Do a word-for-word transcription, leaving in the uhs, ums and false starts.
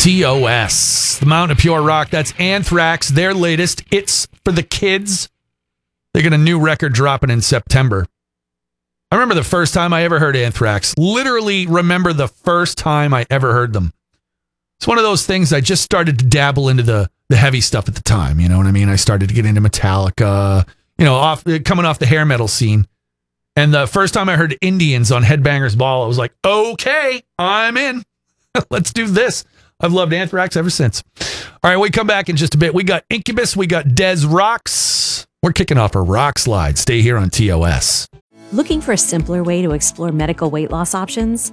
T O S, the Mountain of Pure Rock. That's Anthrax, their latest. It's for the kids. They got a new record dropping in September. I remember the first time I ever heard Anthrax. Literally remember the first time I ever heard them. It's one of those things I just started to dabble into the, the heavy stuff at the time. You know what I mean? I started to get into Metallica, you know, off coming off the hair metal scene. And the first time I heard Indians on Headbangers Ball, I was like, okay, I'm in. Let's do this. I've loved Anthrax ever since. All right, we come back in just a bit. We got Incubus. We got Des Rocks. We're kicking off a rock slide. Stay here on T O S. Looking for a simpler way to explore medical weight loss options?